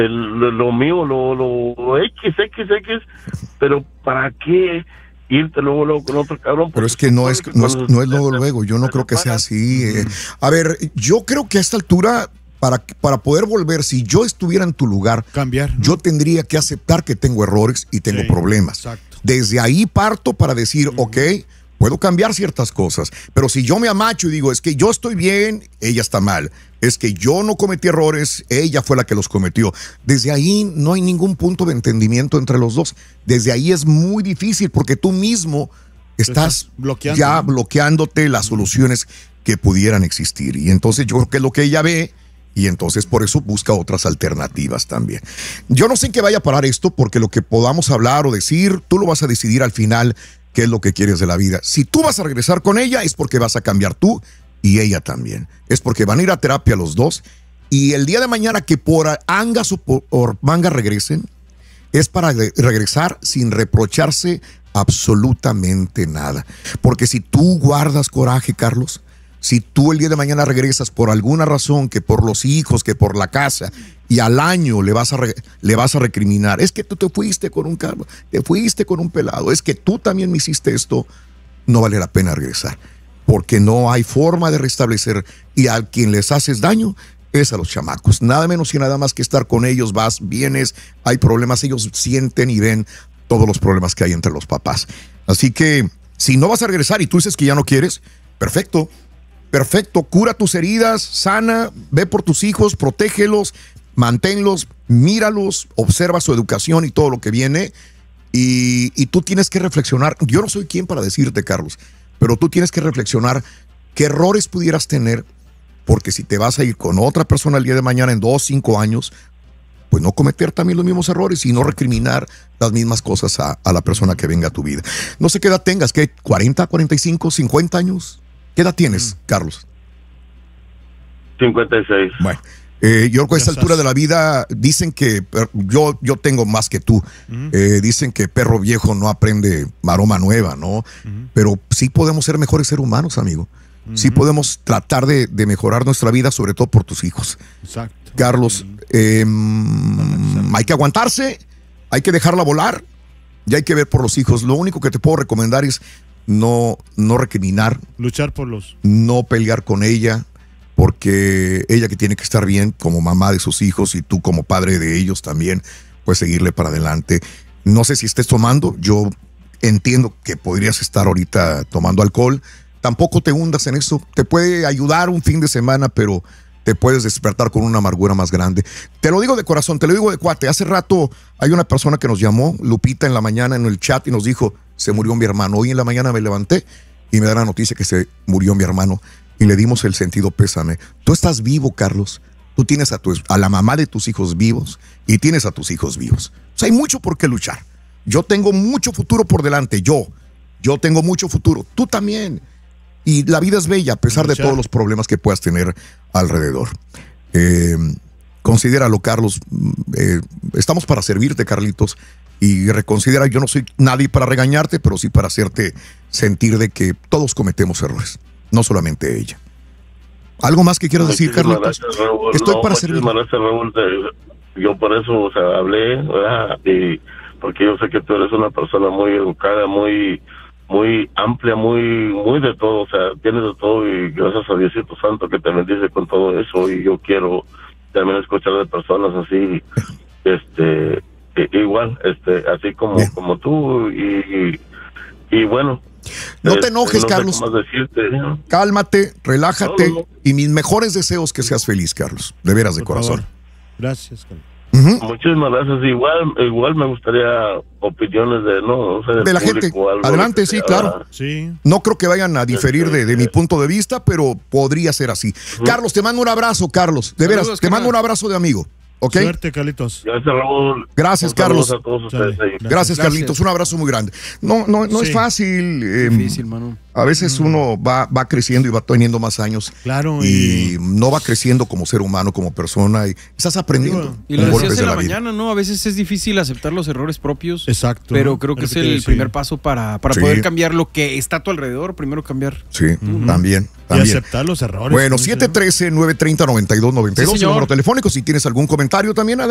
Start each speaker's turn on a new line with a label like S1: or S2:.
S1: lo mío, lo X, pero ¿para qué irte luego con otro cabrón?
S2: Pero es que no es luego, yo no creo que sea así. A ver, yo creo que a esta altura, para poder volver, si yo estuviera en tu lugar,
S3: cambiar, ¿no?
S2: Yo tendría que aceptar que tengo errores y tengo problemas.
S3: Exacto.
S2: Desde ahí parto para decir, ok, puedo cambiar ciertas cosas, pero si yo me amacho y digo, es que yo estoy bien, ella está mal, es que yo no cometí errores, ella fue la que los cometió. Desde ahí no hay ningún punto de entendimiento entre los dos. Desde ahí es muy difícil porque tú mismo estás bloqueándote las soluciones que pudieran existir. Y entonces yo creo que es lo que ella ve y entonces por eso busca otras alternativas también. Yo no sé en qué vaya a parar esto porque lo que podamos hablar o decir, tú lo vas a decidir al final qué es lo que quieres de la vida. Si tú vas a regresar con ella es porque vas a cambiar tú y ella también. Es porque van a ir a terapia los dos y el día de mañana que por angas o por mangas regresen, es para regresar sin reprocharse absolutamente nada. Porque si tú guardas coraje, Carlos, si tú el día de mañana regresas por alguna razón, que por los hijos, que por la casa, y al año le vas a recriminar, es que tú te fuiste con un carro, te fuiste con un pelado, es que tú también me hiciste esto, no vale la pena regresar, porque no hay forma de restablecer, y a quien les haces daño es a los chamacos, nada menos y nada más que estar con ellos, vas, vienes, hay problemas, ellos sienten y ven todos los problemas que hay entre los papás. Así que, si no vas a regresar y tú dices que ya no quieres, perfecto, cura tus heridas, sana, ve por tus hijos, protégelos, manténlos, míralos, observa su educación y todo lo que viene y tú tienes que reflexionar. Yo no soy quien para decirte, Carlos, pero tú tienes que reflexionar qué errores pudieras tener, porque si te vas a ir con otra persona el día de mañana en 2, 5 años, pues no cometer también los mismos errores y no recriminar las mismas cosas a la persona que venga a tu vida. No sé qué edad tengas, ¿qué? ¿40, 45, 50 años? ¿Qué edad tienes, Carlos?
S1: 56.
S2: Bueno, yo creo que a esta altura de la vida dicen que yo tengo más que tú. Dicen que perro viejo no aprende maroma nueva, ¿no? Pero sí podemos ser mejores seres humanos, amigo. Sí podemos tratar de mejorar nuestra vida, sobre todo por tus hijos.
S3: Exacto.
S2: Carlos, hay que aguantarse, hay que dejarla volar y hay que ver por los hijos. Lo único que te puedo recomendar es no recriminar,
S3: luchar por los,
S2: no pelear con ella, porque ella que tiene que estar bien como mamá de sus hijos y tú como padre de ellos también, pues seguirle para adelante. No sé si estés tomando, yo entiendo que podrías estar ahorita tomando alcohol, tampoco te hundas en eso, te puede ayudar un fin de semana, pero te puedes despertar con una amargura más grande. Te lo digo de corazón, te lo digo de cuate. Hace rato hay una persona que nos llamó, Lupita, en la mañana en el chat y nos dijo, se murió mi hermano. Hoy en la mañana me levanté y me da la noticia que se murió mi hermano y le dimos el sentido pésame. Tú estás vivo, Carlos. Tú tienes a la mamá de tus hijos vivos y tienes a tus hijos vivos. O sea, hay mucho por qué luchar. Yo tengo mucho futuro por delante. Yo tengo mucho futuro. Tú también. Y la vida es bella a pesar de todos los problemas que puedas tener alrededor. Considéralo, Carlos. Estamos para servirte, Carlitos. Y reconsidera, yo no soy nadie para regañarte, pero sí para hacerte sentir de que todos cometemos errores. No solamente ella. ¿Algo más que quieras decir, Carlitos?
S1: Gracias, Raúl.
S2: Estoy para servir.
S1: Gracias, Raúl. Yo por eso, hablé, ¿verdad? Y porque yo sé que tú eres una persona muy educada, muy amplia, muy de todo, tienes de todo y gracias a Diosito Santo que te bendice con todo eso y yo quiero también escuchar de personas así, igual, así como tú y bueno.
S2: No te enojes,
S1: no
S2: Carlos.
S1: sé cómo más decirte, ¿no?
S2: Cálmate, relájate
S1: No.
S2: y mis mejores deseos que seas feliz, Carlos. De veras, de
S3: por
S2: corazón.
S3: favor. Gracias, Carlos.
S1: Muchísimas gracias. Igual me gustaría opiniones
S2: de la gente. Adelante, sí, claro.
S3: Sí.
S2: No creo que vayan a diferir de mi punto de vista, pero podría ser así. Carlos, te mando un abrazo, Carlos. De veras, te mando un abrazo de amigo. ¿Ok?
S3: Suerte, Carlitos.
S1: Gracias, Raúl.
S2: Gracias, Carlos.
S1: A todos ustedes ahí.
S2: Gracias, Carlitos. Un abrazo muy grande. No
S3: Sí.
S2: es fácil.
S4: Difícil, mano.
S2: A veces uno va creciendo y va teniendo más años.
S3: Claro.
S2: Y no va creciendo como ser humano, como persona. Y estás aprendiendo.
S4: Y lo
S2: con
S4: decías
S2: golpes
S4: en
S2: de
S4: la
S2: vida.
S4: mañana, ¿no? A veces es difícil aceptar los errores propios.
S3: Exacto.
S4: Pero creo que es
S3: te
S4: el
S3: decía.
S4: primer paso para
S2: Sí.
S4: poder cambiar lo que está a tu alrededor. Primero cambiar.
S2: Sí, también.
S3: Y aceptar los errores.
S2: Bueno,
S3: ¿no?
S2: 713-930-9292,
S4: Sí,
S2: el
S4: señor.
S2: número telefónico. Si tienes algún comentario también,